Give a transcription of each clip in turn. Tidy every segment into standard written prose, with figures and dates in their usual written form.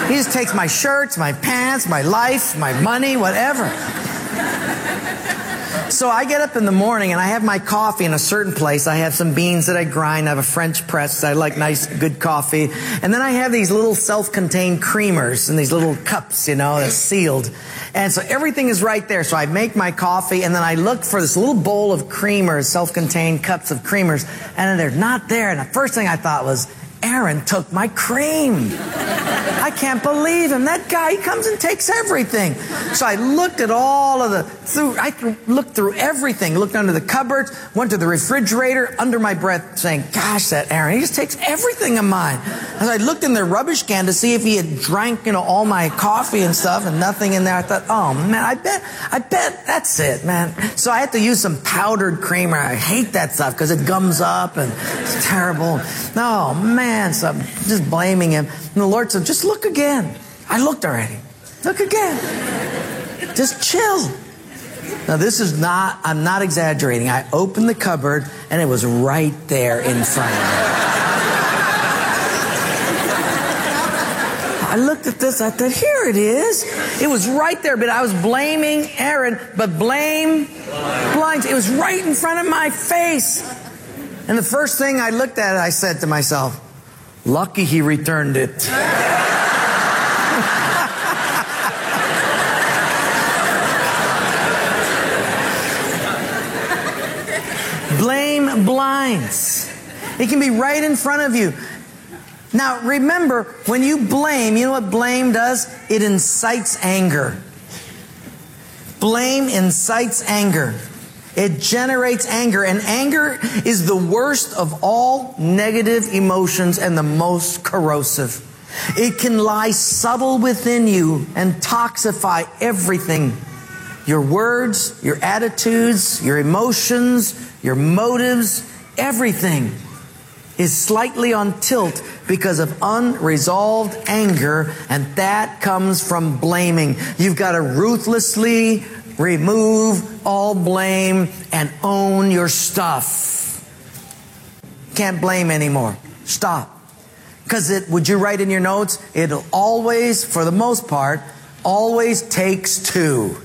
He just takes my shirts, my pants, my life, my money, whatever. So I get up in the morning and I have my coffee in a certain place. I have some beans that I grind. I have a French press. I like nice, good coffee. And then I have these little self-contained creamers in these little cups, that's sealed. And so everything is right there. So I make my coffee and then I look for this little bowl of creamers, self-contained cups of creamers. And then they're not there. And the first thing I thought was, Aaron took my cream. I can't believe him. That guy, he comes and takes everything. So I looked at looked through everything, looked under the cupboards, went to the refrigerator, under my breath saying, gosh, that Aaron, he just takes everything of mine. As I looked in the rubbish can to see if he had drank, all my coffee and stuff and nothing in there. I thought, oh man, I bet that's it, man. So I had to use some powdered creamer. I hate that stuff because it gums up and it's terrible. Oh man. So I'm just blaming him. And the Lord said, just look again. I looked already. Look again. Just chill. Now I'm not exaggerating. I opened the cupboard and it was right there in front of me. I looked at this, I thought, here it is. It was right there, but I was blaming Aaron, but blame blinds. It was right in front of my face. And the first thing I looked at, I said to myself, lucky he returned it. Blame blinds. It can be right in front of you. Now remember, when you blame, you know what blame does? It incites anger. Blame incites anger. It generates anger, and anger is the worst of all negative emotions and the most corrosive. It can lie subtle within you and toxify everything. Your words, your attitudes, your emotions, your motives, everything is slightly on tilt because of unresolved anger, and that comes from blaming. You've got to ruthlessly remove all blame and own your stuff. Can't blame anymore. Stop. Because would you write in your notes? It'll always, for the most part, always takes two.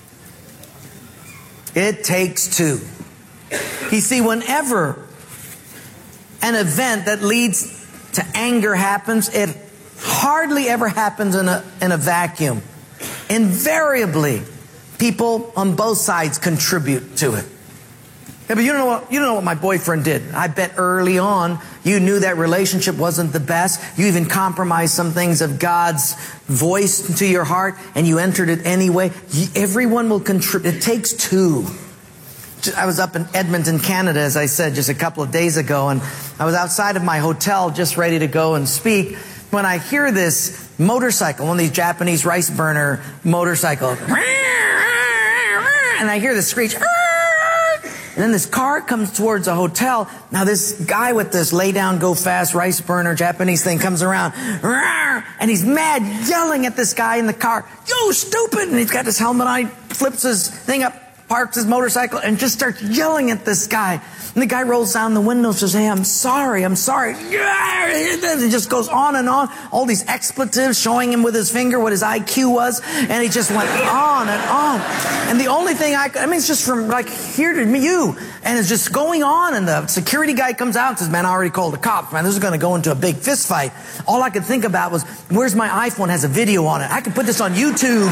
It takes two. You see, whenever an event that leads to anger happens, it hardly ever happens in a vacuum. Invariably, people on both sides contribute to it. Yeah, but you don't know what my boyfriend did. I bet early on you knew that relationship wasn't the best. You even compromised some things of God's voice into your heart, and you entered it anyway. Everyone will contribute. It takes two. I was up in Edmonton, Canada, as I said, just a couple of days ago, and I was outside of my hotel just ready to go and speak when I hear this motorcycle, one of these Japanese rice burner motorcycles. And I hear the screech. And then this car comes towards a hotel. Now this guy with this lay down, go fast, rice burner, Japanese thing comes around. And he's mad, yelling at this guy in the car. You stupid! And he's got his helmet on. He flips his thing up, parks his motorcycle, and just starts yelling at this guy. And the guy rolls down the window and says, hey, I'm sorry. And it just goes on and on. All these expletives, showing him with his finger what his IQ was. And he just went on and on. And the only thing it's just from like here to you. And it's just going on. And the security guy comes out and says, man, I already called the cops. Man, this is going to go into a big fist fight. All I could think about was, where's my iPhone? Has a video on it. I could put this on YouTube.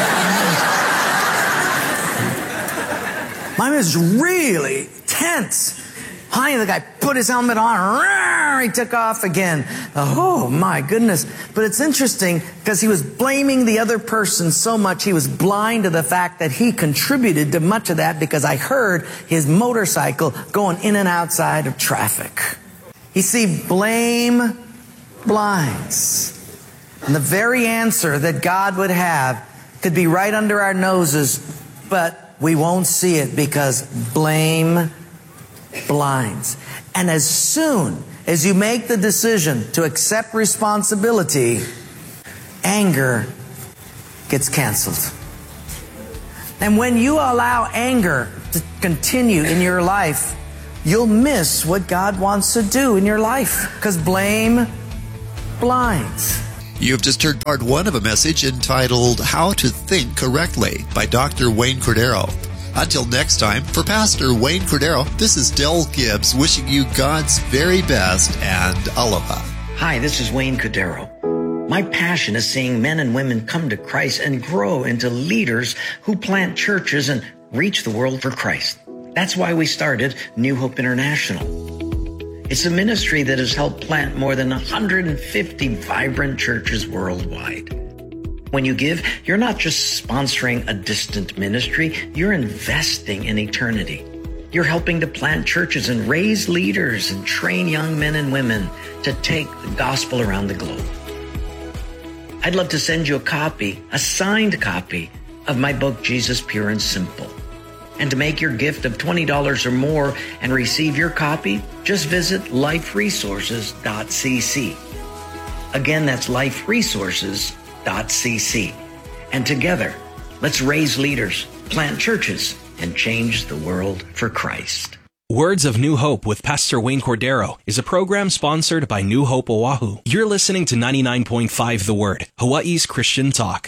Mine was really tense. Finally, the guy put his helmet on. He took off again. Oh, my goodness. But it's interesting because he was blaming the other person so much, he was blind to the fact that he contributed to much of that because I heard his motorcycle going in and outside of traffic. You see, blame blinds. And the very answer that God would have could be right under our noses, but we won't see it because blame blinds. And as soon as you make the decision to accept responsibility, anger gets canceled. And when you allow anger to continue in your life, you'll miss what God wants to do in your life because blame blinds. You have just heard part one of a message entitled How to Think Correctly by Dr. Wayne Cordero. Until next time, for Pastor Wayne Cordero, this is Del Gibbs wishing you God's very best and aloha. Hi, this is Wayne Cordero. My passion is seeing men and women come to Christ and grow into leaders who plant churches and reach the world for Christ. That's why we started New Hope International. It's a ministry that has helped plant more than 150 vibrant churches worldwide. When you give, you're not just sponsoring a distant ministry, you're investing in eternity. You're helping to plant churches and raise leaders and train young men and women to take the gospel around the globe. I'd love to send you a signed copy of my book, Jesus Pure and Simple. And to make your gift of $20 or more and receive your copy, just visit liferesources.cc. Again, that's liferesources.cc. And together, let's raise leaders, plant churches, and change the world for Christ. Words of New Hope with Pastor Wayne Cordero is a program sponsored by New Hope Oahu. You're listening to 99.5 The Word, Hawaii's Christian Talk.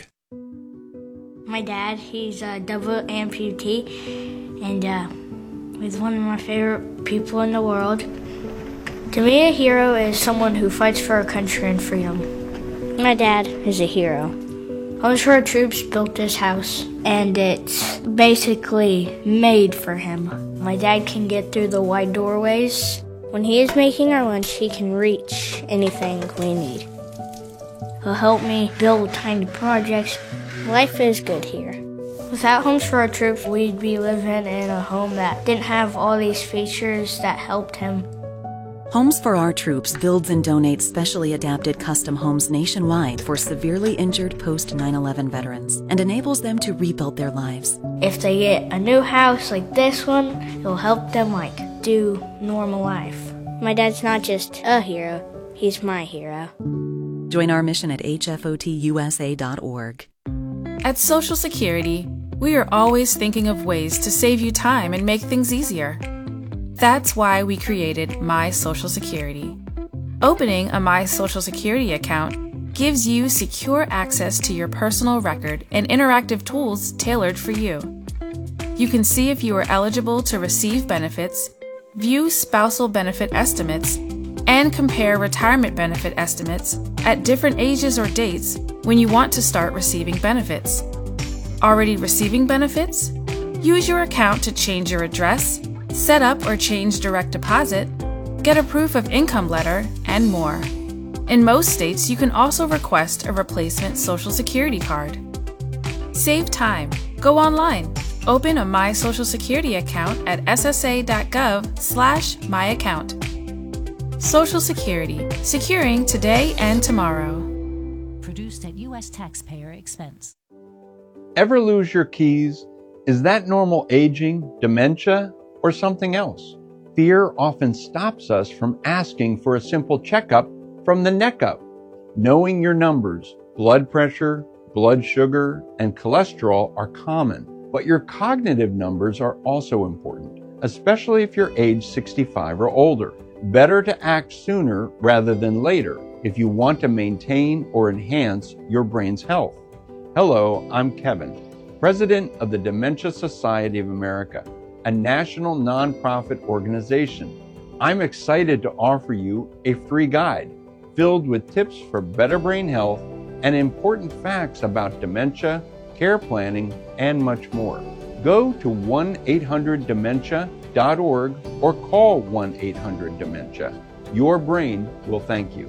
My dad, he's a double amputee, and he's one of my favorite people in the world. To me, a hero is someone who fights for our country and freedom. My dad is a hero. Homes for Our Troops built this house, and it's basically made for him. My dad can get through the wide doorways. When he is making our lunch, he can reach anything we need. He'll help me build tiny projects. Life is good here. Without Homes for Our Troops, we'd be living in a home that didn't have all these features that helped him. Homes for Our Troops builds and donates specially adapted custom homes nationwide for severely injured post-9/11 veterans and enables them to rebuild their lives. If they get a new house like this one, it'll help them do normal life. My dad's not just a hero, he's my hero. Join our mission at hfotusa.org. At Social Security, we are always thinking of ways to save you time and make things easier. That's why we created My Social Security. Opening a My Social Security account gives you secure access to your personal record and interactive tools tailored for you. You can see if you are eligible to receive benefits, view spousal benefit estimates, and compare retirement benefit estimates at different ages or dates when you want to start receiving benefits. Already receiving benefits? Use your account to change your address, set up or change direct deposit, get a proof of income letter, and more. In most states, you can also request a replacement Social Security card. Save time. Go online. Open a My Social Security account at ssa.gov/myaccount. Social Security, securing today and tomorrow. Produced at U.S. taxpayer expense. Ever lose your keys? Is that normal aging, dementia, or something else? Fear often stops us from asking for a simple checkup from the neck up. Knowing your numbers, blood pressure, blood sugar, and cholesterol are common, but your cognitive numbers are also important, especially if you're age 65 or older. Better to act sooner rather than later if you want to maintain or enhance your brain's health. Hello, I'm Kevin, President of the Dementia Society of America, a national nonprofit organization. I'm excited to offer you a free guide filled with tips for better brain health and important facts about dementia, care planning, and much more. Go to 1-800-DEMENTIA.org or call 1-800-DEMENTIA. Your brain will thank you.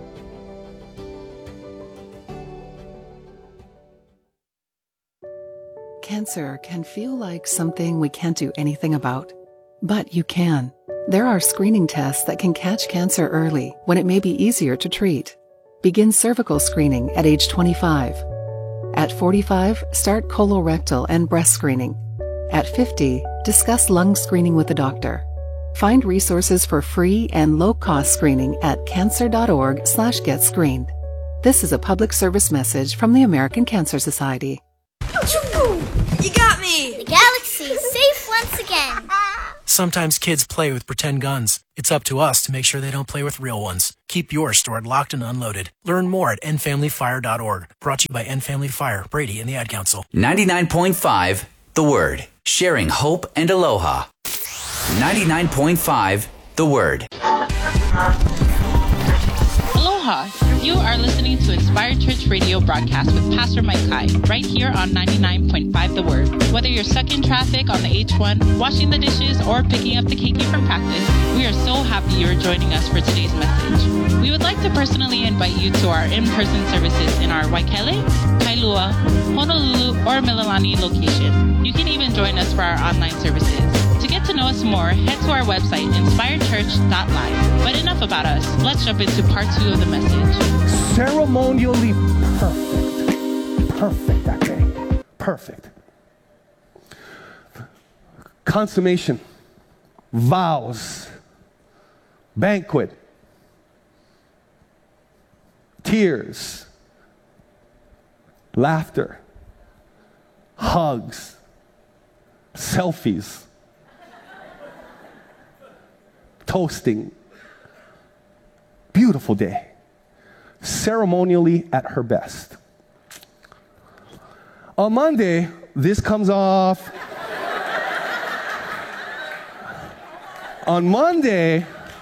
Cancer can feel like something we can't do anything about. But you can. There are screening tests that can catch cancer early when it may be easier to treat. Begin cervical screening at age 25. At 45, start colorectal and breast screening. At 50, discuss lung screening with a doctor. Find resources for free and low-cost screening at cancer.org/getscreened. This is a public service message from the American Cancer Society. You got me! The galaxy is safe once again. Sometimes kids play with pretend guns. It's up to us to make sure they don't play with real ones. Keep yours stored locked and unloaded. Learn more at endfamilyfire.org. Brought to you by End Family Fire, Brady, and the Ad Council. 99.5 The Word. Sharing hope and aloha. 99.5 The Word. Aloha. You are listening to Inspired Church Radio broadcast with Pastor Mike Kai, right here on 99.5 The Word. Whether you're stuck in traffic on the H1, washing the dishes, or picking up the keiki from practice, we are so happy you're joining us for today's message. We would like to personally invite you to our in-person services in our Waikele, Kailua, Honolulu, or Mililani location. You can even join us for our online services. To get to know us more, head to our website, inspiredchurch.live. But enough about us. Let's jump into part 2 of the message. Ceremonially perfect. Perfect that day. Perfect. Consummation. Vows. Banquet. Tears. Laughter. Hugs. Selfies. Toasting. Beautiful day. Ceremonially at her best. On Monday, this comes off. On Monday,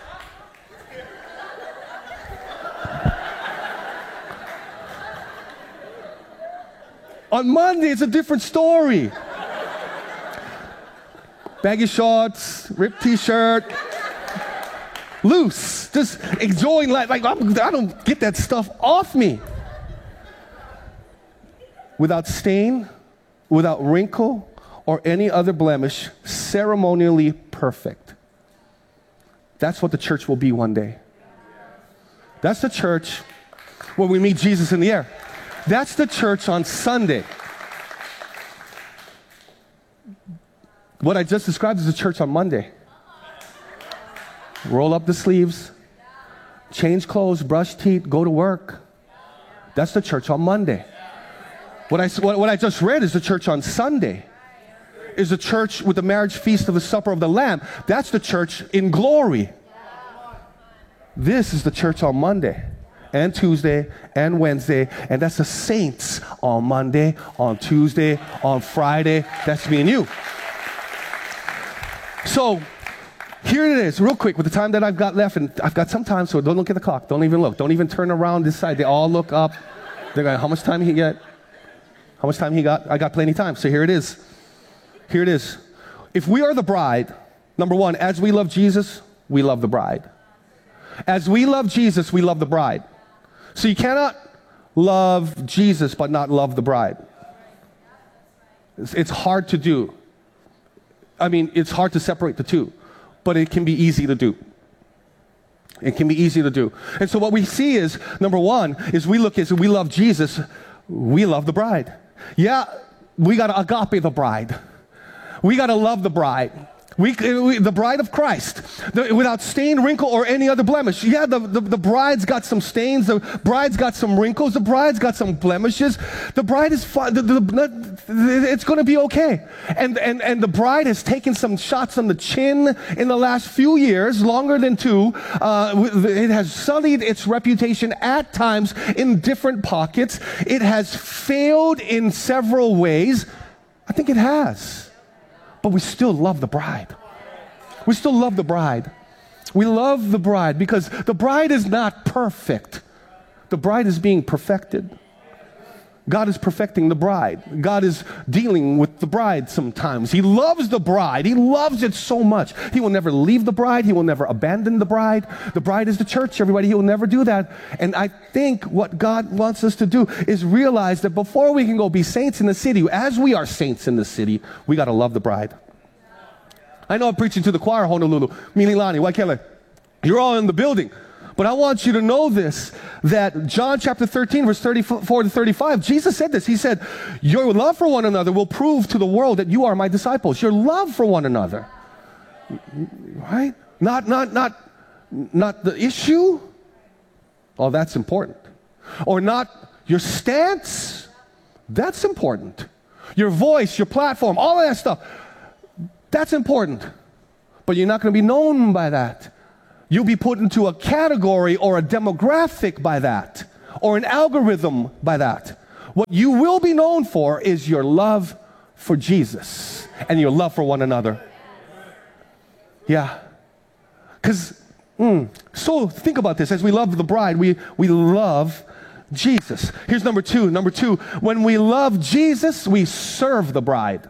it's a different story. Baggy shorts, ripped t-shirt, loose, just enjoying life. Like, I don't get that stuff off me. Without stain, without wrinkle, or any other blemish, ceremonially perfect. That's what the church will be one day. That's the church when we meet Jesus in the air. That's the church on Sunday. What I just described is the church on Monday. Roll up the sleeves, change clothes, brush teeth, go to work. That's the church on Monday. What I just read is the church on Sunday. Is the church with the marriage feast of the supper of the Lamb. That's the church in glory. This is the church on Monday and Tuesday and Wednesday, and that's the saints on Monday, on Tuesday, on Friday. That's me and you. So here it is, real quick, with the time that I've got left, and I've got some time, so don't look at the clock. Don't even look. Don't even turn around this side. They all look up. They're going, how much time he get? How much time he got? I got plenty of time. So here it is. Here it is. If we are the bride, number one, as we love Jesus, we love the bride. As we love Jesus, we love the bride. So you cannot love Jesus but not love the bride. It's hard to do. I mean, it's hard to separate the two, but it can be easy to do. It can be easy to do. And so what we see is, number one, is we love Jesus, we love the bride. Yeah, we got to agape the bride. We got to love the bride. The bride of Christ, without stain, wrinkle, or any other blemish. Yeah, the bride's got some stains. The bride's got some wrinkles. The bride's got some blemishes. The bride is fine. It's going to be okay. And the bride has taken some shots on the chin in the last few years, longer than 2. It has sullied its reputation at times in different pockets. It has failed in several ways. I think it has. But we still love the bride. We still love the bride. We love the bride because the bride is not perfect. The bride is being perfected. God is perfecting the bride. God is dealing with the bride sometimes. He loves the bride. He loves it so much. He will never leave the bride. He will never abandon the bride. The bride is the church, everybody. He will never do that. And I think what God wants us to do is realize that before we can go be saints in the city, as we are saints in the city, we got to love the bride. I know I'm preaching to the choir, Honolulu, Mililani, Waikele. You're all in the building. But I want you to know this, that John chapter 13, verse 34 to 35, Jesus said this. He said, your love for one another will prove to the world that you are my disciples. Your love for one another. Right? Not the issue. Oh, that's important. Or not your stance. That's important. Your voice, your platform, all of that stuff. That's important. but you're not going to be known by that. You'll be put into a category or a demographic by that, or an algorithm by that. What you will be known for is your love for Jesus and your love for one another. Yeah. Because, so think about this. As we love the bride, we love Jesus. Here's number two. Number two, when we love Jesus, we serve the bride.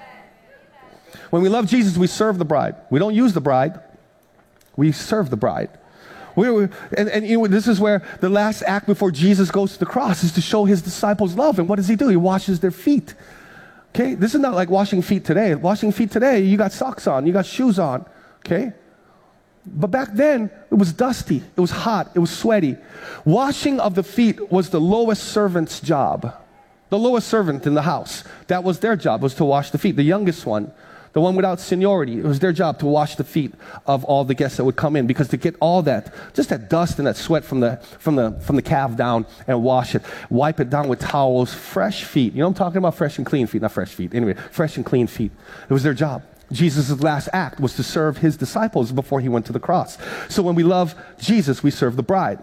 When we love Jesus, we serve the bride. We don't use the bride. We serve the bride. And you know, this is where the last act before Jesus goes to the cross is to show his disciples love. And what does he do? He washes their feet. Okay? This is not like washing feet today. Washing feet today, you got socks on, you got shoes on. Okay? But back then, it was dusty, it was hot, it was sweaty. Washing of the feet was the lowest servant's job. The lowest servant in the house. That was their job, was to wash the feet. The youngest one, the one without seniority, it was their job to wash the feet of all the guests that would come in, because to get all that, just that dust and that sweat from the calf down and wash it, wipe it down with towels, fresh feet. You know what I'm talking about? Fresh and clean feet, not fresh feet. Anyway, fresh and clean feet. It was their job. Jesus' last act was to serve his disciples before he went to the cross. So when we love Jesus, we serve the bride.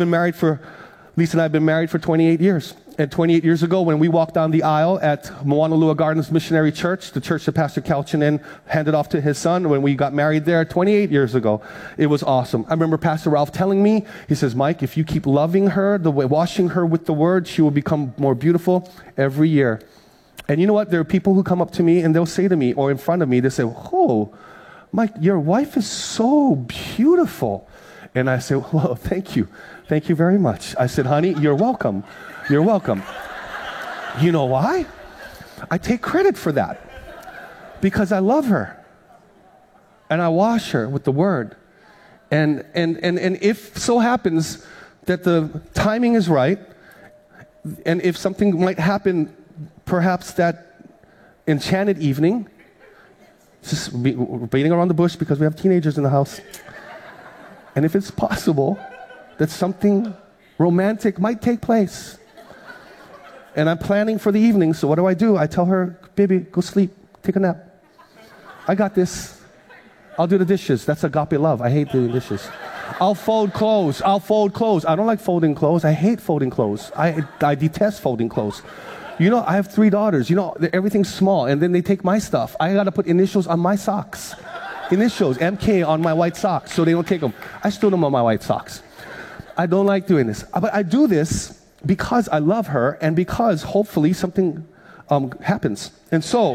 Lisa and I have been married for 28 years. And 28 years ago, when we walked down the aisle at Moanalua Gardens Missionary Church, the church that Pastor Kalchinen handed off to his son, when we got married there 28 years ago, it was awesome. I remember Pastor Ralph telling me, he says, Mike, if you keep loving her, washing her with the word, she will become more beautiful every year. And you know what? There are people who come up to me and they'll say to me, or in front of me, they say, oh, Mike, your wife is so beautiful. And I say, well, thank you. Thank you very much. I said, honey, you're welcome. You're welcome. You know why? I take credit for that. Because I love her. And I wash her with the word. And if so happens that the timing is right, and if something might happen, perhaps that enchanted evening, just we're beating around the bush because we have teenagers in the house. And if it's possible that something romantic might take place, and I'm planning for the evening, so what do? I tell her, baby, go sleep, take a nap. I got this. I'll do the dishes. That's agape love. I hate doing dishes. I'll fold clothes. I don't like folding clothes. I hate folding clothes. I detest folding clothes. You know, I have 3 daughters. You know, everything's small, and then they take my stuff. I got to put initials on my socks. Initials, MK on my white socks, so they don't take them. I still them on my white socks. I don't like doing this. But I do this because I love her, and because hopefully something happens. And so,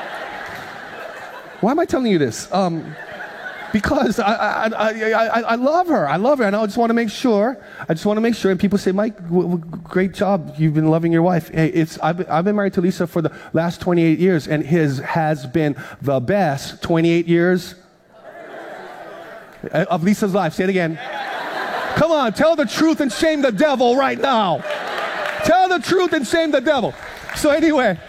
why am I telling you this? Because I love her. I love her, and I just want to make sure. And people say, Mike, great job. You've been loving your wife. Hey, I've been married to Lisa for the last 28 years, and his has been the best 28 years of Lisa's life. Say it again. Come on, tell the truth and shame the devil right now. Tell the truth and shame the devil. So anyway,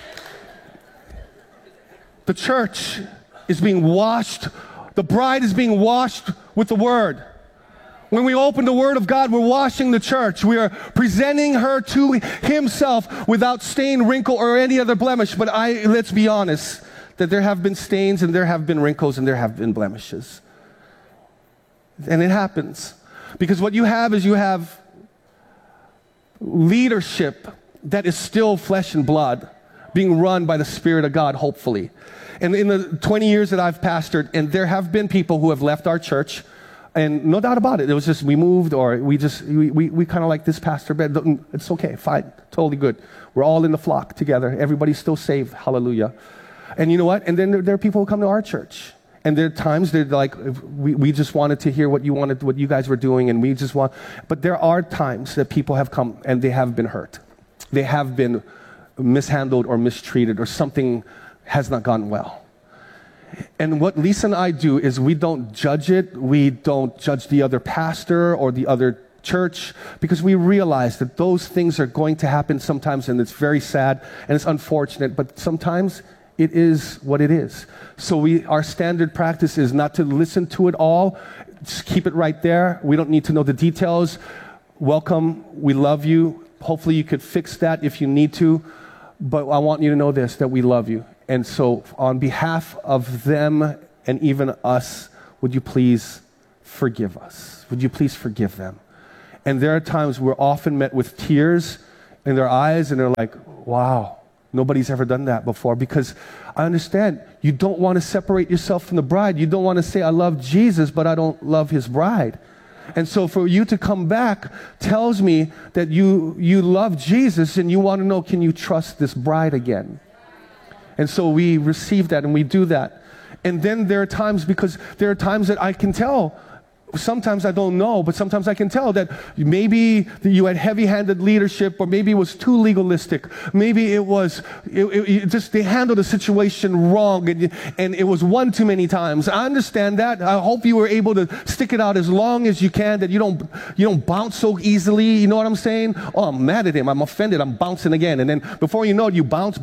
the church is being washed. The bride is being washed with the word. When we open the word of God, we're washing the church. We are presenting her to himself without stain, wrinkle, or any other blemish. But let's be honest, that there have been stains, and there have been wrinkles, and there have been blemishes. And it happens. Because what you have is you have leadership that is still flesh and blood, being run by the Spirit of God, hopefully. And in the 20 years that I've pastored, and there have been people who have left our church, and no doubt about it, it was just we moved, or we kind of like this pastor, but it's okay, fine, totally good. We're all in the flock together. Everybody's still saved, hallelujah. And you know what? And then there are people who come to our church. And there are times they're like, we just wanted to hear what you guys were doing, and we just want. But there are times that people have come and they have been hurt. They have been mishandled or mistreated, or something has not gone well. And what Lisa and I do is we don't judge it. We don't judge the other pastor or the other church, because we realize that those things are going to happen sometimes, and it's very sad and it's unfortunate, but sometimes it is what it is. So our standard practice is not to listen to it all. Just keep it right there. We don't need to know the details. Welcome. We love you. Hopefully you could fix that if you need to. But I want you to know this, that we love you. And so on behalf of them and even us, would you please forgive us? Would you please forgive them? And there are times we're often met with tears in their eyes, and they're like, wow, nobody's ever done that before. Because I understand, you don't want to separate yourself from the bride. You don't want to say, I love Jesus, but I don't love his bride. And so for you to come back tells me that you love Jesus, and you want to know, can you trust this bride again? And so we receive that, and we do that. And then there are times, because there are times that I can tell, sometimes I don't know, but sometimes I can tell that maybe you had heavy-handed leadership, or maybe it was too legalistic. Maybe it was just they handled the situation wrong, and it was one too many times. I understand that. I hope you were able to stick it out as long as you can, that you don't bounce so easily. You know what I'm saying? Oh, I'm mad at him. I'm offended. I'm bouncing again. And then before you know it, you bounce.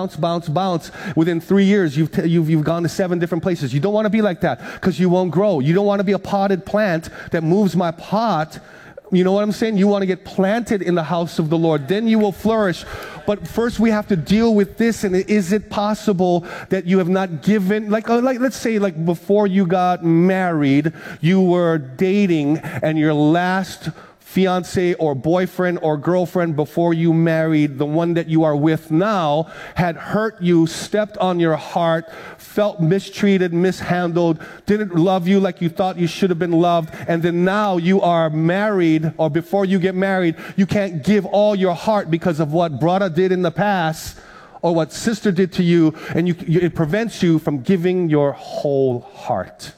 Within 3 years, you've gone to 7 different places. You don't want to be like that, because you won't grow. You don't want to be a potted plant that moves my pot. You know what I'm saying? You want to get planted in the house of the Lord. Then you will flourish. But first we have to deal with this. And is it possible that you have not given, like let's say, like before you got married, you were dating, and your last fiance or boyfriend or girlfriend before you married, the one that you are with now, had hurt you, stepped on your heart, felt mistreated, mishandled, didn't love you like you thought you should have been loved, and then now you are married, or before you get married, you can't give all your heart because of what brother did in the past or what sister did to you, and it prevents you from giving your whole heart.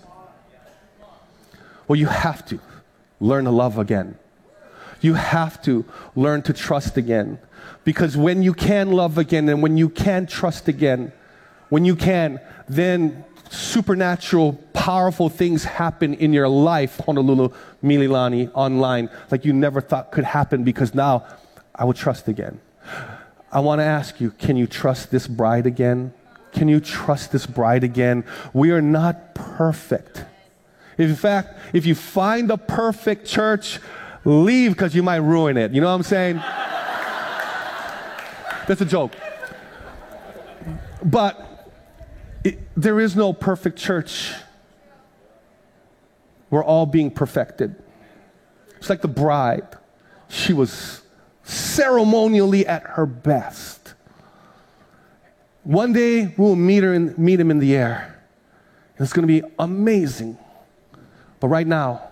Well, you have to learn to love again. You have to learn to trust again. Because when you can love again, and when you can trust again, when you can, then supernatural, powerful things happen in your life, Honolulu, Mililani, online, like you never thought could happen, because now I will trust again. I want to ask you, can you trust this bride again? Can you trust this bride again? We are not perfect. In fact, if you find a perfect church, leave, because you might ruin it. You know what I'm saying? That's a joke. But there is no perfect church. We're all being perfected. It's like the bride. She was ceremonially at her best. One day we'll meet him in the air. And it's going to be amazing. But right now,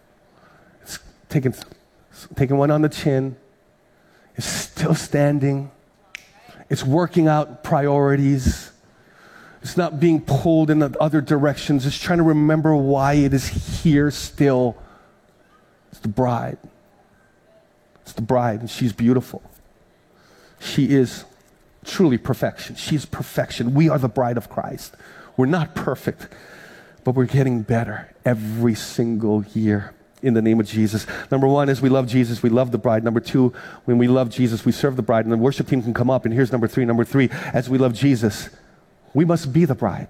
taking one on the chin, it's still standing, it's working out priorities, it's not being pulled in the other directions, it's trying to remember why it is here still. It's the bride. It's the bride, and she's beautiful. She is truly perfection. She's perfection. We are the bride of Christ. We're not perfect, but we're getting better every single year. In the name of Jesus. Number one is we love Jesus, we love the bride. Number two, when we love Jesus, we serve the bride. And the worship team can come up. And here's number three. Number three, as we love Jesus, we must be the bride.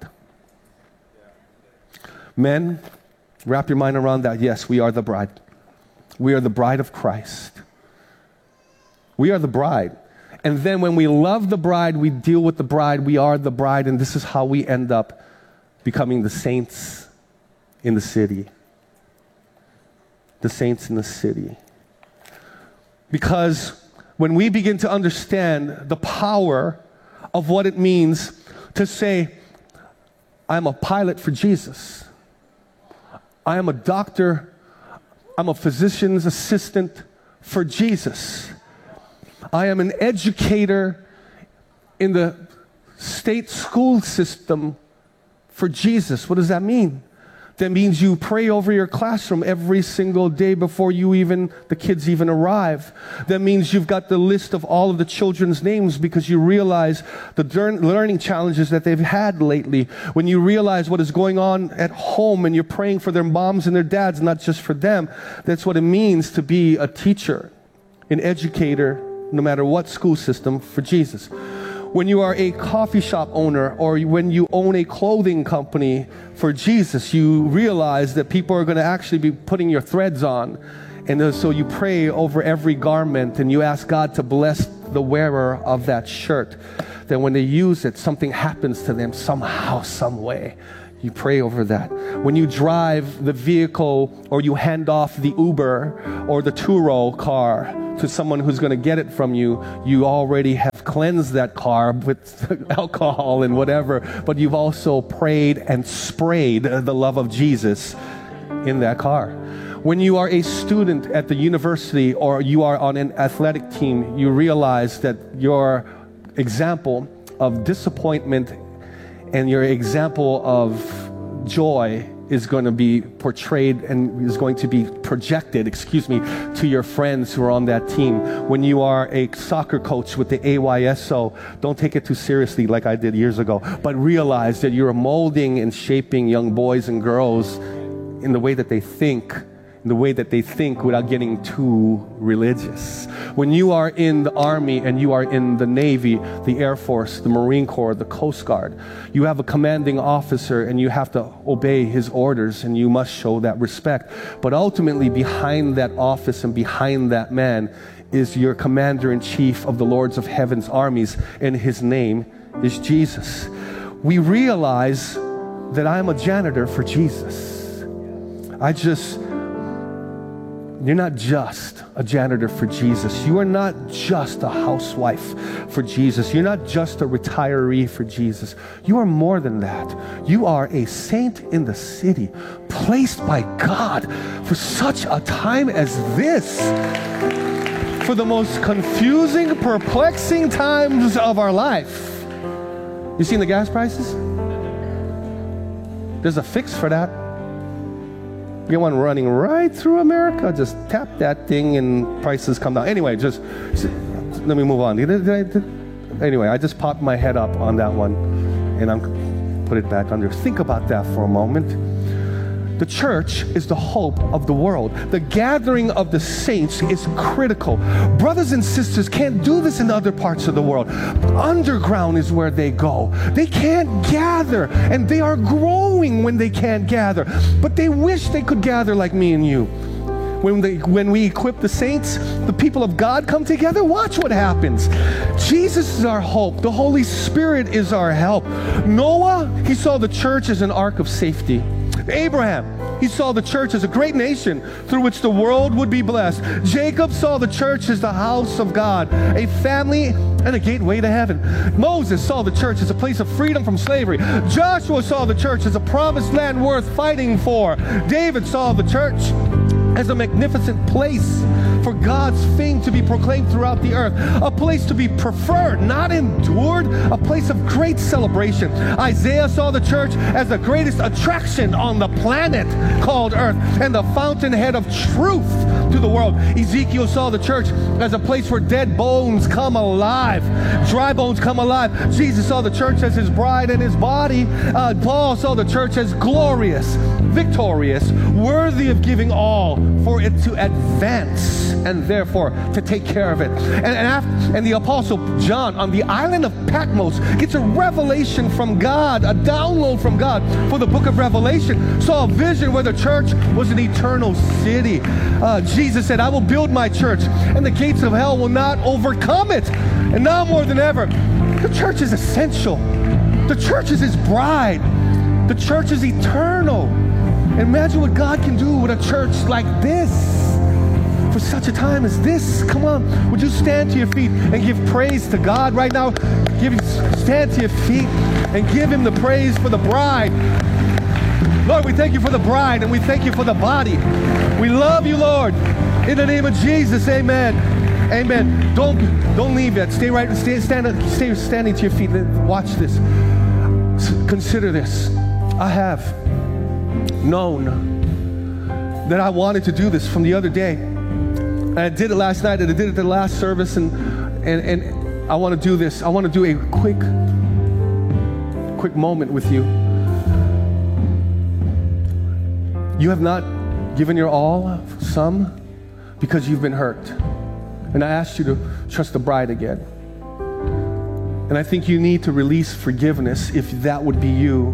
Men, wrap your mind around that. Yes, we are the bride. We are the bride of Christ. We are the bride. And then when we love the bride, we deal with the bride. We are the bride. And this is how we end up becoming the saints in the city. The saints in the city. Because when we begin to understand the power of what it means to say, I'm a pilot for Jesus. I am a doctor. I'm a physician's assistant for Jesus. I am an educator in the state school system for Jesus. What does that mean? That means you pray over your classroom every single day before the kids even arrive. That means you've got the list of all of the children's names, because you realize the learning challenges that they've had lately. When you realize what is going on at home, and you're praying for their moms and their dads, not just for them. That's what it means to be a teacher, an educator, no matter what school system, for Jesus. When you are a coffee shop owner, or when you own a clothing company for Jesus, you realize that people are going to actually be putting your threads on. And so you pray over every garment, and you ask God to bless the wearer of that shirt. That when they use it, something happens to them somehow, some way. You pray over that. When you drive the vehicle or you hand off the Uber or the Turo car to someone who's going to get it from you, you already have cleansed that car with alcohol and whatever, but you've also prayed and sprayed the love of Jesus in that car. When you are a student at the university or you are on an athletic team, you realize that your example of disappointment and your example of joy is going to be portrayed and is going to be projected, to your friends who are on that team. When you are a soccer coach with the AYSO, don't take it too seriously like I did years ago, but realize that you're molding and shaping young boys and girls in the way that they think, without getting too religious. When you are in the Army and you are in the Navy, the Air Force, the Marine Corps, the Coast Guard, you have a commanding officer and you have to obey his orders and you must show that respect. But ultimately behind that office and behind that man is your commander-in-chief of the Lords of Heaven's armies, and his name is Jesus. We realize that I'm a janitor for Jesus. You're not just a janitor for Jesus. You are not just a housewife for Jesus. You're not just a retiree for Jesus. You are more than that. You are a saint in the city, placed by God for such a time as this. For the most confusing, perplexing times of our life. You seen the gas prices? There's a fix for that. You get one running right through America, just tap that thing and prices come down. Anyway, just let me move on. Anyway, I just popped my head up on that one and I'm put it back under. Think about that for a moment. The church is the hope of the world. The gathering of the saints is critical. Brothers and sisters can't do this in other parts of the world. Underground is where they go. They can't gather, and they are growing when they can't gather. But they wish they could gather like me and you. When we equip the saints, the people of God come together, watch what happens. Jesus is our hope. The Holy Spirit is our help. Noah, he saw the church as an ark of safety. Abraham, he saw the church as a great nation through which the world would be blessed. Jacob saw the church as the house of God, a family and a gateway to heaven. Moses saw the church as a place of freedom from slavery. Joshua saw the church as a promised land worth fighting for. David saw the church as a magnificent place for God's fame to be proclaimed throughout the earth, a place to be preferred, not endured, a place of great celebration. Isaiah saw the church as the greatest attraction on the planet called earth and the fountainhead of truth to the world. Ezekiel saw the church as a place where dead bones come alive, dry bones come alive. Jesus saw the church as his bride and his body. Paul saw the church as glorious, victorious, worthy of giving all for it to advance and therefore to take care of it. And the Apostle John on the island of Patmos gets a revelation from God, a download from God for the book of Revelation. Saw a vision where the church was an eternal city. Jesus said, I will build my church and the gates of hell will not overcome it. And now more than ever, the church is essential. The church is his bride. The church is eternal. Imagine what God can do with a church like this. For such a time as this. Come on, would you stand to your feet and give praise to God right now? Stand to your feet and give him the praise for the bride. Lord, we thank you for the bride and we thank you for the body. We love you, Lord. In the name of Jesus, amen. Amen. Don't leave yet. Stay standing to your feet. Watch this. Consider this. I have known that I wanted to do this from the other day. And I did it last night, and I did it at the last service, and I want to do this. I want to do a quick moment with you. You have not given your all, some, because you've been hurt. And I asked you to trust the bride again. And I think you need to release forgiveness if that would be you.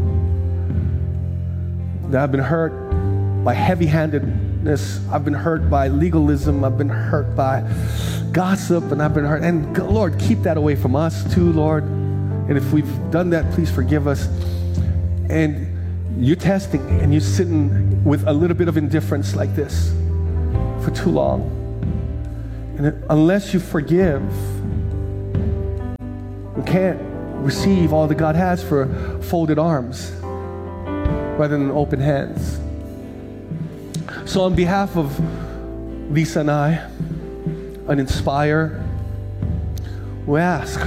That I've been hurt by heavy-handedness. I've been hurt by legalism. I've been hurt by gossip, and I've been hurt. And Lord, keep that away from us too, Lord. And if we've done that, please forgive us. And you're testing and you're sitting with a little bit of indifference like this for too long. And unless you forgive, you can't receive all that God has for folded arms rather than open hands. So on behalf of Lisa and I, and Inspire, we ask,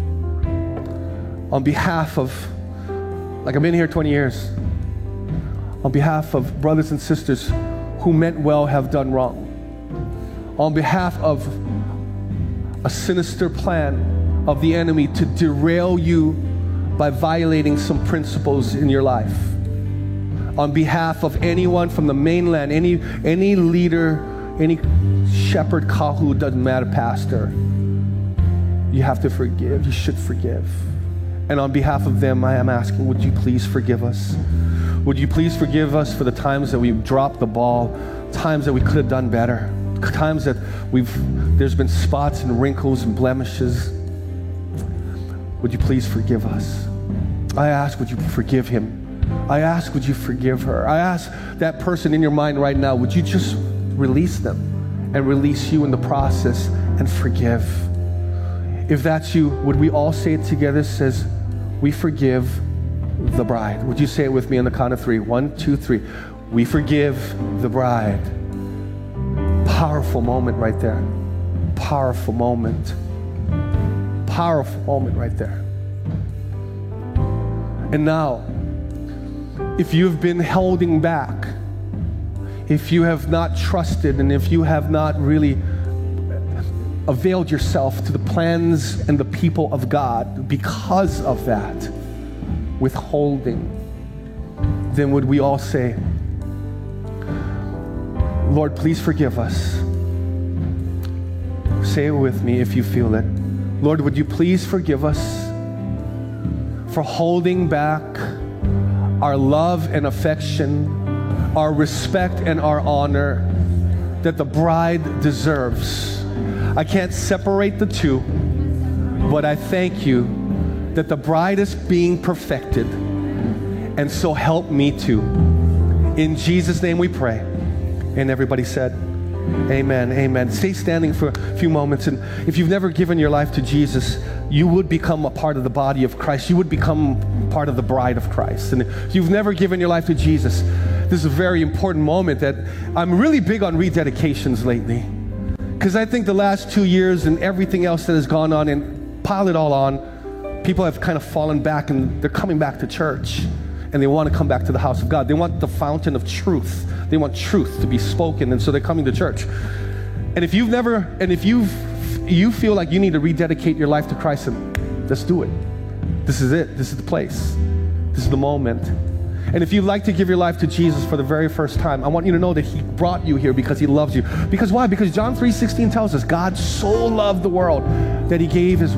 on behalf of, like I've been here 20 years, on behalf of brothers and sisters who meant well have done wrong, on behalf of a sinister plan of the enemy to derail you by violating some principles in your life, on behalf of anyone from the mainland, any leader, any shepherd, kahu, doesn't matter, pastor, you have to forgive. You should forgive. And on behalf of them, I am asking, would you please forgive us? Would you please forgive us for the times that we've dropped the ball, times that we could have done better, times that there's been spots and wrinkles and blemishes. Would you please forgive us? I ask, would you forgive him? I ask, would you forgive her? I ask that person in your mind right now, would you just release them and release you in the process and forgive? If that's you, would we all say it together? It says, we forgive the bride. Would you say it with me on the count of 3? 1, 2, 3. We forgive the bride. Powerful moment right there. Powerful moment. Powerful moment right there. And now, if you've been holding back, if you have not trusted, and if you have not really availed yourself to the plans and the people of God because of that withholding, then would we all say, Lord, please forgive us. Say it with me if you feel it. Lord, would you please forgive us for holding back our love and affection, our respect and our honor that the bride deserves. I can't separate the two, but I thank you that the bride is being perfected, and so help me too. In Jesus' name we pray. And everybody said, amen, amen. Stay standing for a few moments. And if you've never given your life to Jesus, you would become a part of the body of Christ. You would become part of the bride of Christ. And if you've never given your life to Jesus, this is a very important moment that I'm really big on rededications lately. Because I think the last 2 years and everything else that has gone on, and pile it all on, people have kind of fallen back, and they're coming back to church. And they want to come back to the house of God. They want the fountain of truth. They want truth to be spoken, and so they're coming to church. And if you've never, and if you feel like you need to rededicate your life to Christ, then let's do it. This is it. This is the place. This is the moment. And if you'd like to give your life to Jesus for the very first time, I want you to know that He brought you here because He loves you. Because why? Because John 3:16 tells us God so loved the world that He gave His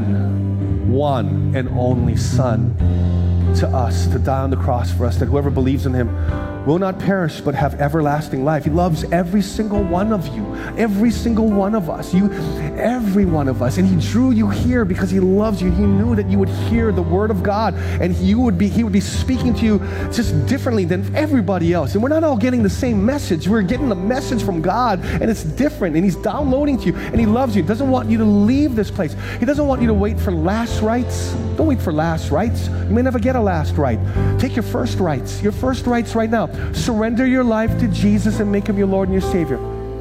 one and only Son to us, to die on the cross for us, that whoever believes in Him will not perish but have everlasting life. He loves every single one of you, every single one of us, every one of us. And He drew you here because He loves you. He knew that you would hear the Word of God, and He would be speaking to you just differently than everybody else. And we're not all getting the same message. We're getting the message from God, and it's different, and He's downloading to you, and He loves you. He doesn't want you to leave this place. He doesn't want you to wait for last rites. Don't wait for last rites. You may never get a last rite. Take your first rites right now. Surrender your life to Jesus and make Him your Lord and your Savior.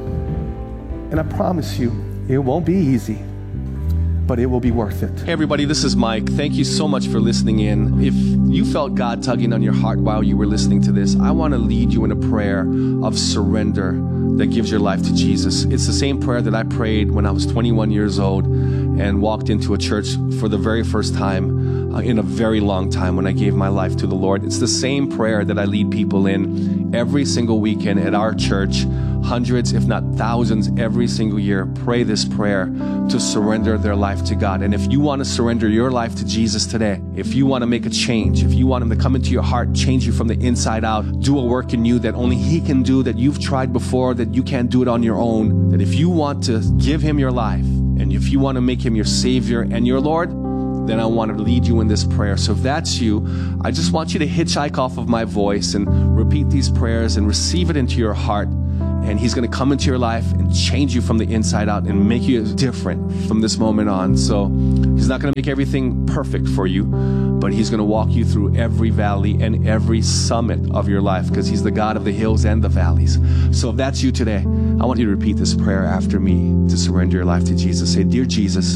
And I promise you, it won't be easy, but it will be worth it. Hey everybody, this is Mike. Thank you so much for listening in. If you felt God tugging on your heart while you were listening to this, I want to lead you in a prayer of surrender that gives your life to Jesus. It's the same prayer that I prayed when I was 21 years old and walked into a church for the very first time in a very long time when I gave my life to the Lord. It's the same prayer that I lead people in every single weekend at our church. Hundreds, if not thousands, every single year pray this prayer to surrender their life to God. And if you want to surrender your life to Jesus today, if you want to make a change, if you want Him to come into your heart, change you from the inside out, do a work in you that only He can do, that you've tried before, that you can't do it on your own, that if you want to give Him your life, and if you want to make Him your Savior and your Lord, then I want to lead you in this prayer. So if that's you, I just want you to hitchhike off of my voice and repeat these prayers and receive it into your heart. And He's going to come into your life and change you from the inside out and make you different from this moment on. So He's not going to make everything perfect for you, but He's going to walk you through every valley and every summit of your life, because He's the God of the hills and the valleys. So if that's you today, I want you to repeat this prayer after me to surrender your life to Jesus. Say, "Dear Jesus,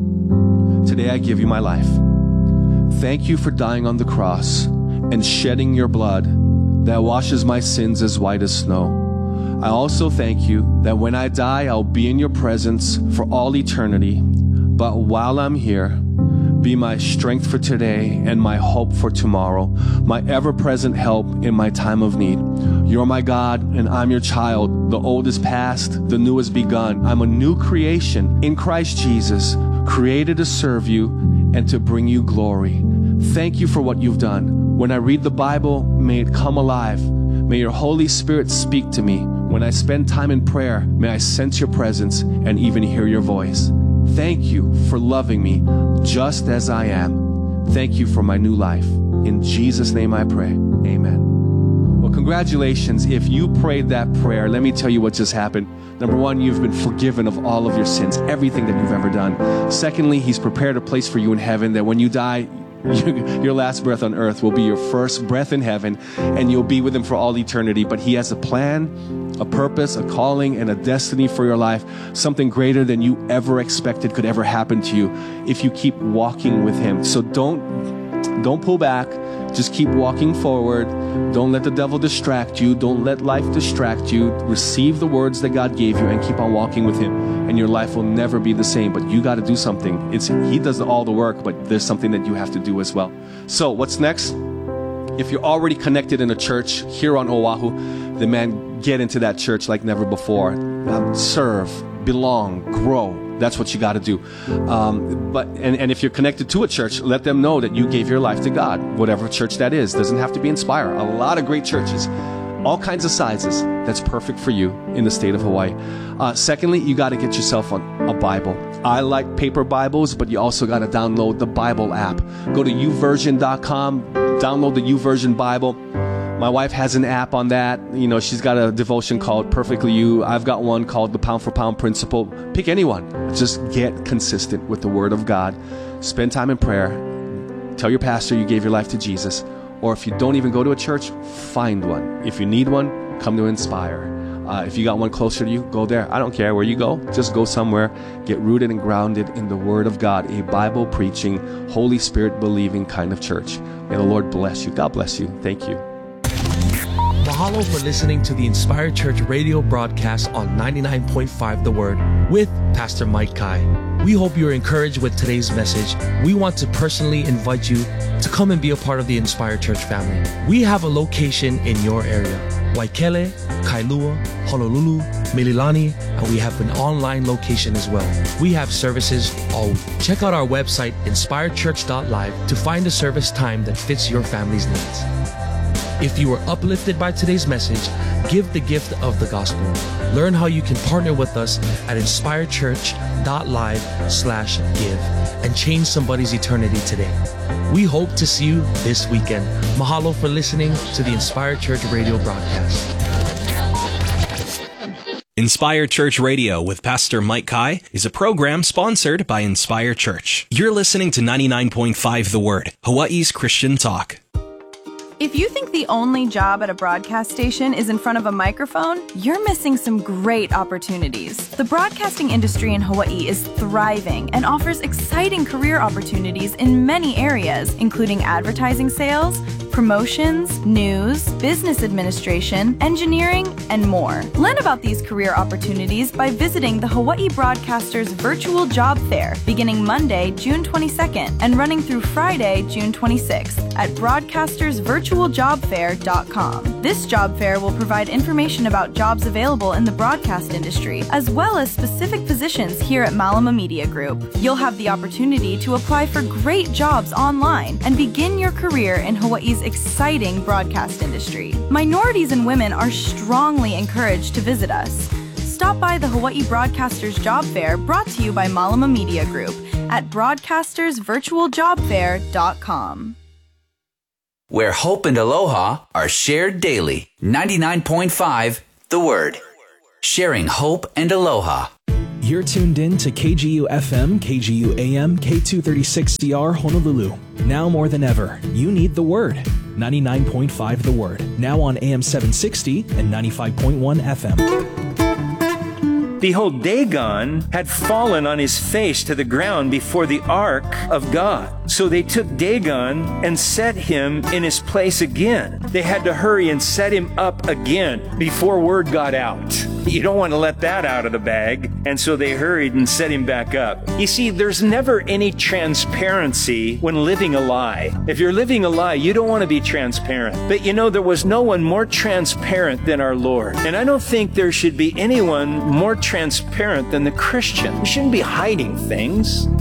today I give you my life. Thank you for dying on the cross and shedding your blood that washes my sins as white as snow. I also thank you that when I die, I'll be in your presence for all eternity. But while I'm here, be my strength for today and my hope for tomorrow, my ever-present help in my time of need. You're my God, and I'm your child. The old is past, the new has begun. I'm a new creation in Christ Jesus, created to serve you and to bring you glory. Thank you for what you've done. When I read the Bible, may it come alive. May your Holy Spirit speak to me. When I spend time in prayer, may I sense your presence and even hear your voice. Thank you for loving me just as I am. Thank you for my new life. In Jesus' name I pray. Amen." Well, congratulations. If you prayed that prayer, let me tell you what just happened. Number one, you've been forgiven of all of your sins, everything that you've ever done. Secondly, He's prepared a place for you in heaven that when you die, your last breath on earth will be your first breath in heaven, and you'll be with Him for all eternity. But He has a plan, a purpose, a calling, and a destiny for your life, something greater than you ever expected could ever happen to you if you keep walking with Him. So don't pull back. Just keep walking forward. Don't let the devil distract you. Don't let life distract you. Receive the words that God gave you and keep on walking with Him, and your life will never be the same. But you got to do something. He does all the work, but there's something that you have to do as well. So what's next? If you're already connected in a church here on Oahu, then man, get into that church like never before. Serve, belong, grow. That's what you got to do. But if you're connected to a church, let them know that you gave your life to God, whatever church that is. Doesn't have to be Inspire. A lot of great churches, all kinds of sizes. That's perfect for you in the state of Hawaii. Secondly, you got to get yourself a Bible. I like paper Bibles, but you also got to download the Bible app. Go to uversion.com, download the YouVersion Bible. My wife has an app on that. You know, she's got a devotion called Perfectly You. I've got one called the Pound for Pound Principle. Pick anyone. Just get consistent with the Word of God. Spend time in prayer. Tell your pastor you gave your life to Jesus. Or if you don't even go to a church, find one. If you need one, come to Inspire. If you got one closer to you, go there. I don't care where you go. Just go somewhere. Get rooted and grounded in the Word of God. A Bible-preaching, Holy Spirit-believing kind of church. May the Lord bless you. God bless you. Thank you. Mahalo for listening to the Inspired Church radio broadcast on 99.5 The Word with Pastor Mike Kai. We hope you're encouraged with today's message. We want to personally invite you to come and be a part of the Inspired Church family. We have a location in your area: Waikele, Kailua, Honolulu, Mililani, and we have an online location as well. We have services all week. Check out our website, inspiredchurch.live, to find a service time that fits your family's needs. If you were uplifted by today's message, give the gift of the gospel. Learn how you can partner with us at inspiredchurch.live/give and change somebody's eternity today. We hope to see you this weekend. Mahalo for listening to the Inspired Church radio broadcast. Inspire Church Radio with Pastor Mike Kai is a program sponsored by Inspire Church. You're listening to 99.5 The Word, Hawaii's Christian talk. If you think the only job at a broadcast station is in front of a microphone, you're missing some great opportunities. The broadcasting industry in Hawaii is thriving and offers exciting career opportunities in many areas, including advertising sales, promotions, news, business administration, engineering, and more. Learn about these career opportunities by visiting the Hawaii Broadcasters Virtual Job Fair, beginning Monday, June 22nd, and running through Friday, June 26th at broadcastersvirtualjobfair.com. This job fair will provide information about jobs available in the broadcast industry, as well as specific positions here at Malama Media Group. You'll have the opportunity to apply for great jobs online and begin your career in Hawaii's exciting broadcast industry. Minorities and women are strongly encouraged to visit us. Stop by the Hawaii Broadcasters Job Fair, brought to you by Malama Media Group, at broadcastersvirtualjobfair.com. Where hope and aloha are shared daily. 99.5 The Word. Sharing hope and aloha. You're tuned in to KGU FM, KGU AM, K236CR Honolulu. Now more than ever, you need the Word. 99.5 The Word. Now on AM 760 and 95.1 FM. Behold, Dagon had fallen on his face to the ground before the ark of God. So they took Dagon and set him in his place again. They had to hurry and set him up again before word got out. You don't want to let that out of the bag. And so they hurried and set him back up. You see, there's never any transparency when living a lie. If you're living a lie, you don't want to be transparent. But you know, there was no one more transparent than our Lord. And I don't think there should be anyone more transparent than the Christian. We shouldn't be hiding things.